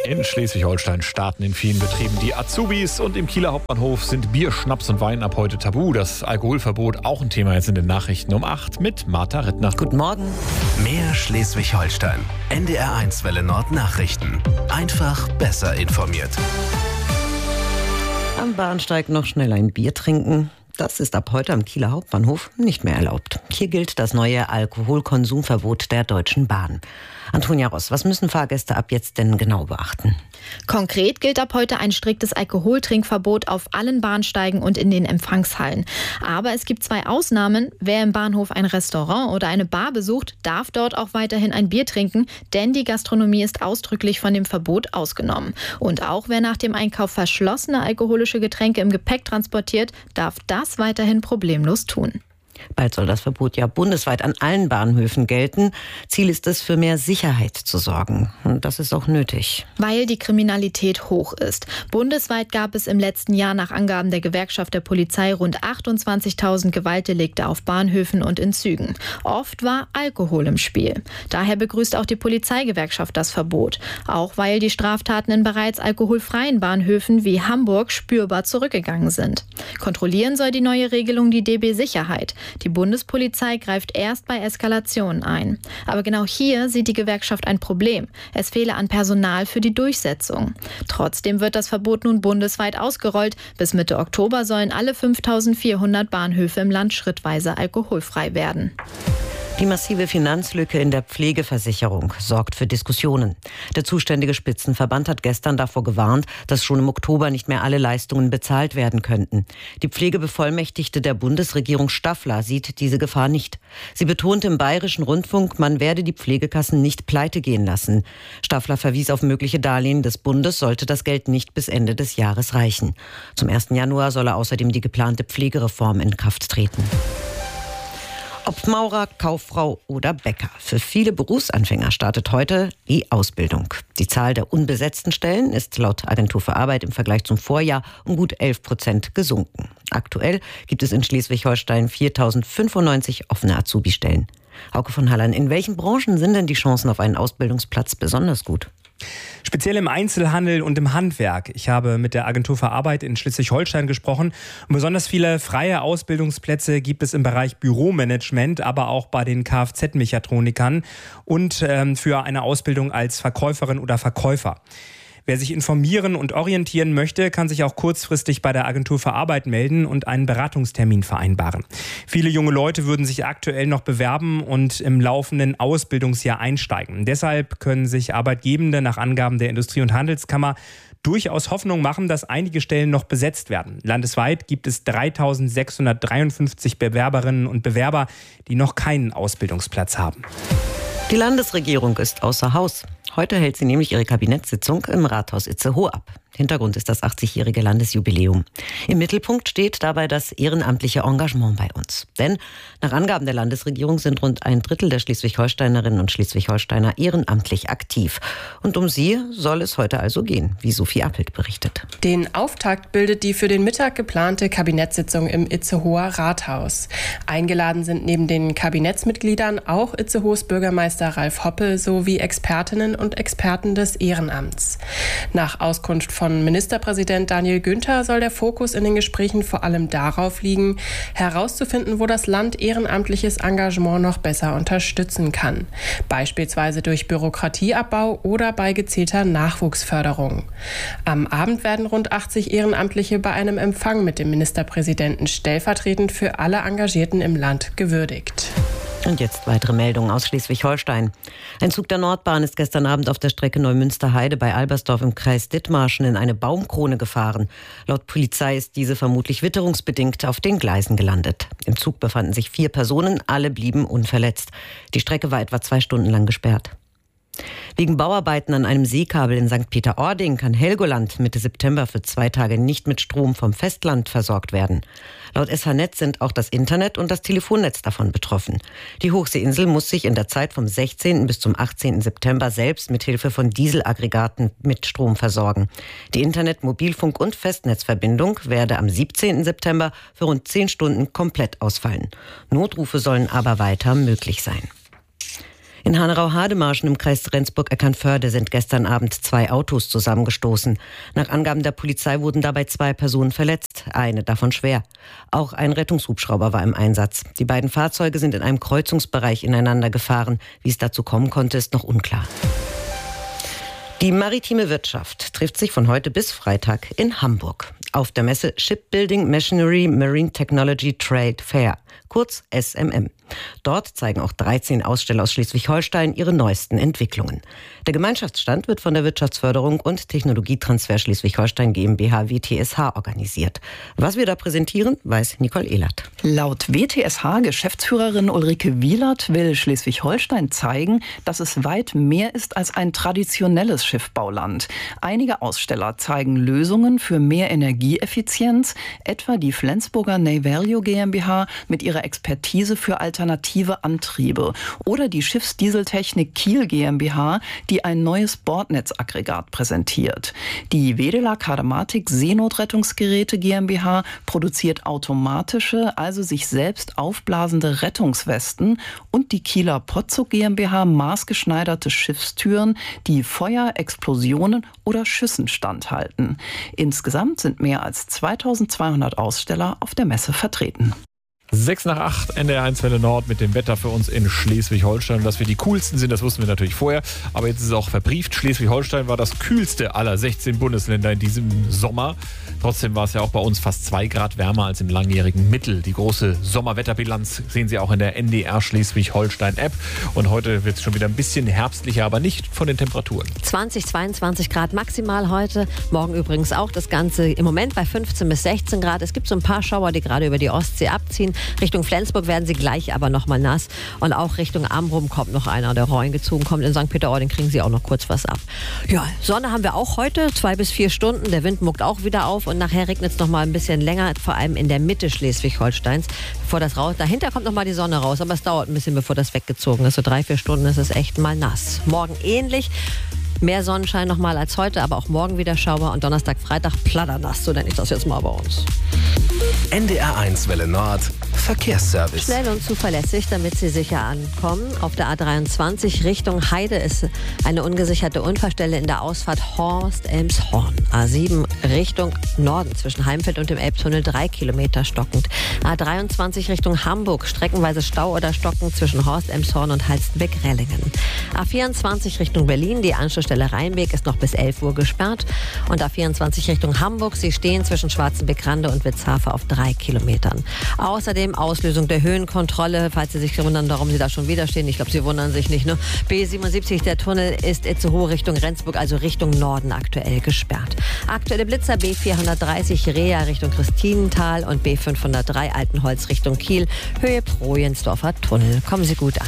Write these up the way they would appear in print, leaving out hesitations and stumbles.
In Schleswig-Holstein starten in vielen Betrieben die Azubis und im Kieler Hauptbahnhof sind Bier, Schnaps und Wein ab heute tabu. Das Alkoholverbot auch ein Thema jetzt in den Nachrichten um 8 mit Martha Rittner. Guten Morgen. Mehr Schleswig-Holstein. NDR1 Welle Nord Nachrichten. Einfach besser informiert. Am Bahnsteig noch schnell ein Bier trinken. Das ist ab heute am Kieler Hauptbahnhof nicht mehr erlaubt. Hier gilt das neue Alkoholkonsumverbot der Deutschen Bahn. Antonia Ross, was müssen Fahrgäste ab jetzt denn genau beachten? Konkret gilt ab heute ein striktes Alkoholtrinkverbot auf allen Bahnsteigen und in den Empfangshallen. Aber es gibt 2 Ausnahmen. Wer im Bahnhof ein Restaurant oder eine Bar besucht, darf dort auch weiterhin ein Bier trinken, denn die Gastronomie ist ausdrücklich von dem Verbot ausgenommen. Und auch wer nach dem Einkauf verschlossene alkoholische Getränke im Gepäck transportiert, darf das weiterhin problemlos tun. Bald soll das Verbot ja bundesweit an allen Bahnhöfen gelten. Ziel ist es, für mehr Sicherheit zu sorgen. Und das ist auch nötig. Weil die Kriminalität hoch ist. Bundesweit gab es im letzten Jahr nach Angaben der Gewerkschaft der Polizei rund 28.000 Gewaltdelikte auf Bahnhöfen und in Zügen. Oft war Alkohol im Spiel. Daher begrüßt auch die Polizeigewerkschaft das Verbot. Auch weil die Straftaten in bereits alkoholfreien Bahnhöfen wie Hamburg spürbar zurückgegangen sind. Kontrollieren soll die neue Regelung die DB Sicherheit. Die Bundespolizei greift erst bei Eskalationen ein. Aber genau hier sieht die Gewerkschaft ein Problem. Es fehle an Personal für die Durchsetzung. Trotzdem wird das Verbot nun bundesweit ausgerollt. Bis Mitte Oktober sollen alle 5.400 Bahnhöfe im Land schrittweise alkoholfrei werden. Die massive Finanzlücke in der Pflegeversicherung sorgt für Diskussionen. Der zuständige Spitzenverband hat gestern davor gewarnt, dass schon im Oktober nicht mehr alle Leistungen bezahlt werden könnten. Die Pflegebevollmächtigte der Bundesregierung Staffler sieht diese Gefahr nicht. Sie betonte im Bayerischen Rundfunk, man werde die Pflegekassen nicht pleite gehen lassen. Staffler verwies auf mögliche Darlehen des Bundes, sollte das Geld nicht bis Ende des Jahres reichen. Zum 1. Januar solle außerdem die geplante Pflegereform in Kraft treten. Ob Maurer, Kauffrau oder Bäcker. Für viele Berufsanfänger startet heute die Ausbildung. Die Zahl der unbesetzten Stellen ist laut Agentur für Arbeit im Vergleich zum Vorjahr um gut 11% gesunken. Aktuell gibt es in Schleswig-Holstein 4.095 offene Azubi-Stellen. Hauke von Hallern, in welchen Branchen sind denn die Chancen auf einen Ausbildungsplatz besonders gut? Speziell im Einzelhandel und im Handwerk. Ich habe mit der Agentur für Arbeit in Schleswig-Holstein gesprochen. Und besonders viele freie Ausbildungsplätze gibt es im Bereich Büromanagement, aber auch bei den Kfz-Mechatronikern und für eine Ausbildung als Verkäuferin oder Verkäufer. Wer sich informieren und orientieren möchte, kann sich auch kurzfristig bei der Agentur für Arbeit melden und einen Beratungstermin vereinbaren. Viele junge Leute würden sich aktuell noch bewerben und im laufenden Ausbildungsjahr einsteigen. Deshalb können sich Arbeitgebende nach Angaben der Industrie- und Handelskammer durchaus Hoffnung machen, dass einige Stellen noch besetzt werden. Landesweit gibt es 3.653 Bewerberinnen und Bewerber, die noch keinen Ausbildungsplatz haben. Die Landesregierung ist außer Haus. Heute hält sie nämlich ihre Kabinettssitzung im Rathaus Itzehoe ab. Hintergrund ist das 80-jährige Landesjubiläum. Im Mittelpunkt steht dabei das ehrenamtliche Engagement bei uns. Denn nach Angaben der Landesregierung sind rund 1/3 der Schleswig-Holsteinerinnen und Schleswig-Holsteiner ehrenamtlich aktiv. Und um sie soll es heute also gehen, wie Sophie Appelt berichtet. Den Auftakt bildet die für den Mittag geplante Kabinettssitzung im Itzehoer Rathaus. Eingeladen sind neben den Kabinettsmitgliedern auch Itzehoes Bürgermeister Ralf Hoppe sowie Expertinnen und Experten des Ehrenamts. Nach Auskunft von Ministerpräsident Daniel Günther soll der Fokus in den Gesprächen vor allem darauf liegen, herauszufinden, wo das Land ehrenamtliches Engagement noch besser unterstützen kann. Beispielsweise durch Bürokratieabbau oder bei gezielter Nachwuchsförderung. Am Abend werden rund 80 Ehrenamtliche bei einem Empfang mit dem Ministerpräsidenten stellvertretend für alle Engagierten im Land gewürdigt. Und jetzt weitere Meldungen aus Schleswig-Holstein. Ein Zug der Nordbahn ist gestern Abend auf der Strecke Neumünster-Heide bei Albersdorf im Kreis Dithmarschen in eine Baumkrone gefahren. Laut Polizei ist diese vermutlich witterungsbedingt auf den Gleisen gelandet. Im Zug befanden sich 4 Personen, alle blieben unverletzt. Die Strecke war etwa 2 Stunden lang gesperrt. Wegen Bauarbeiten an einem Seekabel in St. Peter-Ording kann Helgoland Mitte September für 2 Tage nicht mit Strom vom Festland versorgt werden. Laut SH-Netz sind auch das Internet und das Telefonnetz davon betroffen. Die Hochseeinsel muss sich in der Zeit vom 16. bis zum 18. September selbst mit Hilfe von Dieselaggregaten mit Strom versorgen. Die Internet-, Mobilfunk- und Festnetzverbindung werde am 17. September für rund 10 Stunden komplett ausfallen. Notrufe sollen aber weiter möglich sein. In Hanau-Hademarschen im Kreis Rendsburg-Eckernförde sind gestern Abend 2 Autos zusammengestoßen. Nach Angaben der Polizei wurden dabei 2 Personen verletzt, eine davon schwer. Auch ein Rettungshubschrauber war im Einsatz. Die beiden Fahrzeuge sind in einem Kreuzungsbereich ineinander gefahren. Wie es dazu kommen konnte, ist noch unklar. Die maritime Wirtschaft trifft sich von heute bis Freitag in Hamburg auf der Messe Shipbuilding Machinery Marine Technology Trade Fair, kurz SMM. Dort zeigen auch 13 Aussteller aus Schleswig-Holstein ihre neuesten Entwicklungen. Der Gemeinschaftsstand wird von der Wirtschaftsförderung und Technologietransfer Schleswig-Holstein GmbH WTSH organisiert. Was wir da präsentieren, weiß Nicole Ehlert. Laut WTSH-Geschäftsführerin Ulrike Wielert will Schleswig-Holstein zeigen, dass es weit mehr ist als ein traditionelles Schiffbauland. Einige Aussteller zeigen Lösungen für mehr Energieeffizienz, etwa die Flensburger Neyvalue GmbH mit ihrer Expertise für alternative Antriebe oder die Schiffsdieseltechnik Kiel GmbH, die ein neues Bordnetzaggregat präsentiert. Die Wedela Kadematik Seenotrettungsgeräte GmbH produziert automatische, also sich selbst aufblasende Rettungswesten und die Kieler Pozzuk GmbH maßgeschneiderte Schiffstüren, die Feuer, Explosionen oder Schüssen standhalten. Insgesamt sind mehr als 2200 Aussteller auf der Messe vertreten. 6 nach 8, NDR1 Welle Nord mit dem Wetter für uns in Schleswig-Holstein. Und dass wir die coolsten sind, das wussten wir natürlich vorher. Aber jetzt ist es auch verbrieft. Schleswig-Holstein war das kühlste aller 16 Bundesländer in diesem Sommer. Trotzdem war es ja auch bei uns fast 2 Grad wärmer als im langjährigen Mittel. Die große Sommerwetterbilanz sehen Sie auch in der NDR Schleswig-Holstein-App. Und heute wird es schon wieder ein bisschen herbstlicher, aber nicht von den Temperaturen. 20, 22 Grad maximal heute. Morgen übrigens auch das Ganze im Moment bei 15 bis 16 Grad. Es gibt so ein paar Schauer, die gerade über die Ostsee abziehen. Richtung Flensburg werden sie gleich aber noch mal nass. Und auch Richtung Amrum kommt noch einer, der reingezogen kommt. In St. Peter-Ording kriegen sie auch noch kurz was ab. Ja, Sonne haben wir auch heute, 2 bis 4 Stunden. Der Wind muckt auch wieder auf und nachher regnet es noch mal ein bisschen länger, vor allem in der Mitte Schleswig-Holsteins. Bevor das raus, dahinter kommt noch mal die Sonne raus, aber es dauert ein bisschen, bevor das weggezogen ist. So 3, 4 Stunden ist es echt mal nass. Morgen ähnlich. Mehr Sonnenschein noch mal als heute, aber auch morgen wieder Schauer und Donnerstag, Freitag platternass, so nenne ich das jetzt mal bei uns. NDR1 Welle Nord Verkehrsservice. Schnell und zuverlässig, damit Sie sicher ankommen. Auf der A23 Richtung Heide ist eine ungesicherte Unfallstelle in der Ausfahrt Horst-Elmshorn. A7 Richtung Norden zwischen Heimfeld und dem Elbtunnel 3 Kilometer stockend. A23 Richtung Hamburg streckenweise Stau oder Stocken zwischen Horst-Elmshorn und Halstenbek-Rellingen. A24 Richtung Berlin, die Anschlussstelle Rheinweg ist noch bis 11 Uhr gesperrt. Und A24 Richtung Hamburg, Sie stehen zwischen Schwarzenbeck-Rande und Witzhafe auf 3 Kilometern. Außerdem Auslösung der Höhenkontrolle, falls Sie sich wundern, warum Sie da schon wieder stehen. Ich glaube, Sie wundern sich nicht, ne? B77, der Tunnel ist Itzehoe Richtung Rendsburg, also Richtung Norden aktuell gesperrt. Aktuelle Blitzer B430 Rea Richtung Christinental und B503 Altenholz Richtung Kiel, Höhe Projensdorfer Tunnel. Kommen Sie gut an.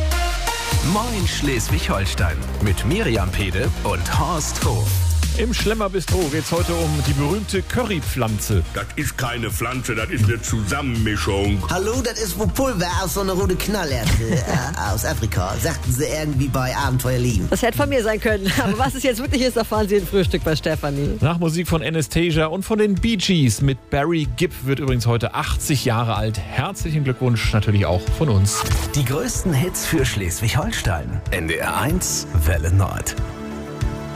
Moin Schleswig-Holstein mit Miriam Pede und Horst Hof. Im Schlemmer-Bistro geht es heute um die berühmte Currypflanze. Das ist keine Pflanze, das ist eine Zusammenmischung. Hallo, das ist wohl Pulver aus so einer rote Knallerze aus Afrika, sagten sie irgendwie bei Abenteuer lieben. Das hätte von mir sein können, aber was es jetzt wirklich ist, erfahren Sie im Frühstück bei Stefanie. Nach Musik von Anastasia und von den Bee Gees mit Barry Gibb wird übrigens heute 80 Jahre alt. Herzlichen Glückwunsch natürlich auch von uns. Die größten Hits für Schleswig-Holstein. NDR1 Welle Nord.